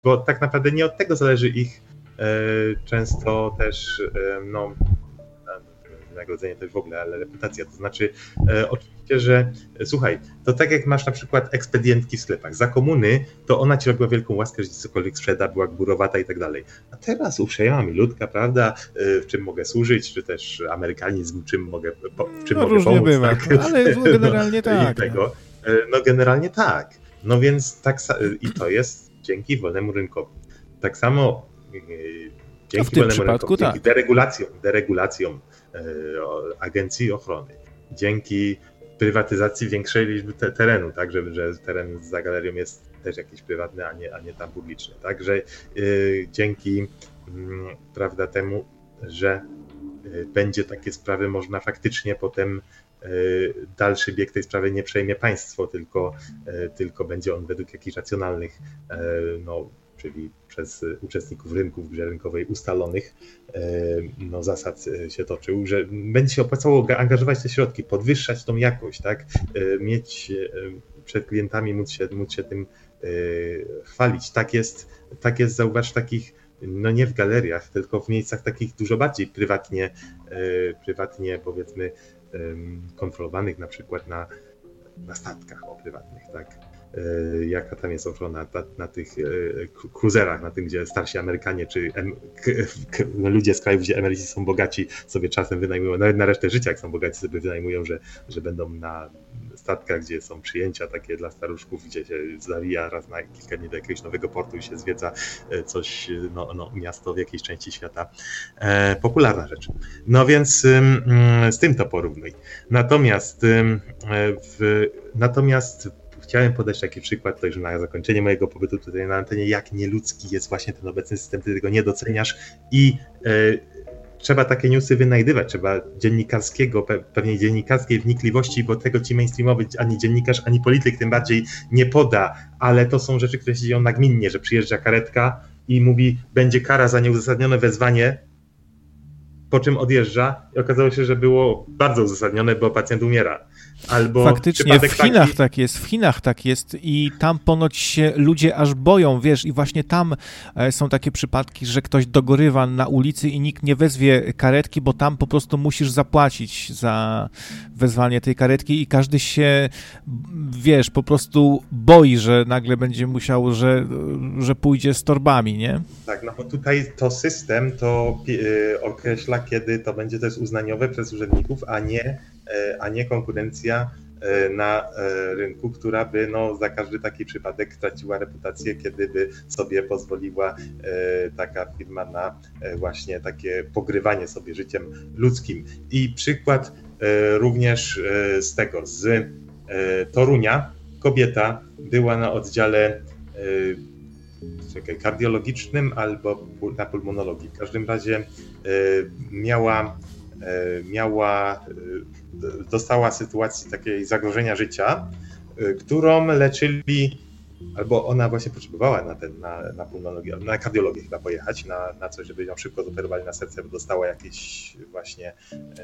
bo tak naprawdę nie od tego zależy ich często też wynagrodzenie to w ogóle, ale reputacja. To znaczy oczywiście, że słuchaj, to tak jak masz na przykład ekspedientki w sklepach. Za komuny to ona ci robiła wielką łaskę, że ci cokolwiek sprzeda, była gburowata i tak dalej. A teraz uprzejma milutka, prawda, w czym mogę służyć, czy też amerykanizm, w czym mogę różnie pomóc. Bywa, tak? ale generalnie tak. No generalnie tak. No więc tak, i to jest dzięki wolnemu rynkowi. Tak samo dzięki wolnemu rynkowi, dzięki deregulacjom agencji ochrony, dzięki prywatyzacji większej liczby terenu, tak, że teren za galerią jest też jakiś prywatny, a nie tam publiczny. Także dzięki prawda, temu, że będzie takie sprawy, można faktycznie potem dalszy bieg tej sprawy nie przejmie państwo, tylko będzie on według jakichś racjonalnych, czyli przez uczestników rynku w grze rynkowej ustalonych zasad się toczył, że będzie się opłacało angażować te środki, podwyższać tą jakość, tak? Mieć przed klientami, móc się tym chwalić. Tak jest, zauważ, takich, no nie w galeriach, tylko w miejscach takich dużo bardziej prywatnie powiedzmy kontrolowanych, na przykład na statkach prywatnych, tak? Jaka tam jest ochrona na tych cruiserach, na tym, gdzie starsi Amerykanie czy ludzie z krajów, gdzie emeryci są bogaci, sobie czasem wynajmują, nawet na resztę życia, jak są bogaci, sobie wynajmują, że będą na statkach, gdzie są przyjęcia takie dla staruszków, gdzie się zawija raz na kilka dni do jakiegoś nowego portu i się zwiedza coś, miasto w jakiejś części świata. Popularna rzecz. No więc z tym to porównuj. Natomiast chciałem podać taki przykład, także na zakończenie mojego pobytu tutaj na antenie, jak nieludzki jest właśnie ten obecny system, ty tego nie doceniasz i trzeba takie newsy wynajdywać, trzeba pewnej dziennikarskiej wnikliwości, bo tego ci mainstreamowy ani dziennikarz, ani polityk tym bardziej nie poda, ale to są rzeczy, które się dzieją nagminnie, że przyjeżdża karetka i mówi, będzie kara za nieuzasadnione wezwanie, po czym odjeżdża i okazało się, że było bardzo uzasadnione, bo pacjent umiera. Albo faktycznie w Chinach tak jest i tam ponoć się ludzie aż boją, wiesz, i właśnie tam są takie przypadki, że ktoś dogorywa na ulicy i nikt nie wezwie karetki, bo tam po prostu musisz zapłacić za wezwanie tej karetki i każdy się, wiesz, po prostu boi, że nagle będzie musiał, że pójdzie z torbami, nie? Tak, no bo tutaj to system to określa, kiedy to będzie też uznaniowe przez urzędników, a nie konkurencja na rynku, która by za każdy taki przypadek traciła reputację, kiedy by sobie pozwoliła taka firma na właśnie takie pogrywanie sobie życiem ludzkim. I przykład również z Torunia. Kobieta była na oddziale kardiologicznym albo na pulmonologii. W każdym razie dostała sytuacji takiej zagrożenia życia, którą leczyli, albo ona właśnie potrzebowała na pulmonologię, na kardiologię chyba pojechać, na coś, żeby ją szybko zoperowali na serce, bo dostała jakieś właśnie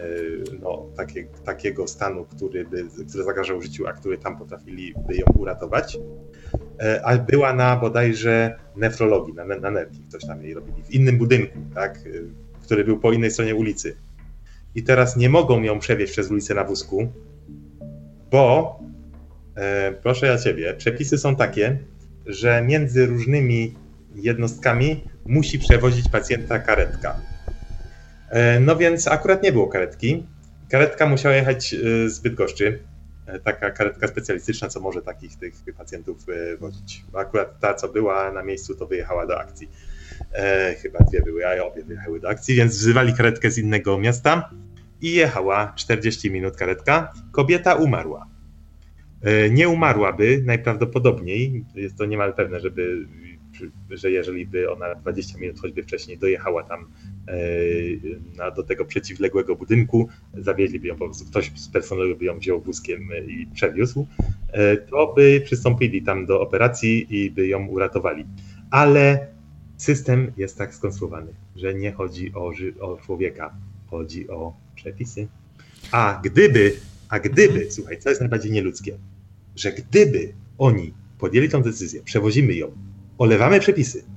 takiego stanu, który zagrażał życiu, a który tam potrafiliby ją uratować. A była na bodajże nefrologii, na nerki, ktoś tam jej robili, w innym budynku, tak, który był po innej stronie ulicy. I teraz nie mogą ją przewieźć przez ulicę na wózku, bo, proszę ja ciebie, przepisy są takie, że między różnymi jednostkami musi przewozić pacjenta karetka. No więc akurat nie było karetki. Karetka musiała jechać z Bydgoszczy. Taka karetka specjalistyczna, co może tych pacjentów wozić. Bo akurat ta, co była na miejscu, to wyjechała do akcji. Chyba dwie były, a obie wyjechały do akcji, więc wzywali karetkę z innego miasta i jechała 40 minut karetka. Kobieta umarła. Nie umarłaby najprawdopodobniej, jest to niemal pewne, że jeżeli by ona 20 minut choćby wcześniej dojechała tam do tego przeciwległego budynku, zawieźliby ją po prostu, ktoś z personelu by ją wziął wózkiem i przewiózł, to by przystąpili tam do operacji i by ją uratowali. Ale system jest tak skonstruowany, że nie chodzi o człowieka, chodzi o przepisy. A gdyby, słuchaj, co jest najbardziej nieludzkie, że gdyby oni podjęli tą decyzję, przewozimy ją, olewamy przepisy.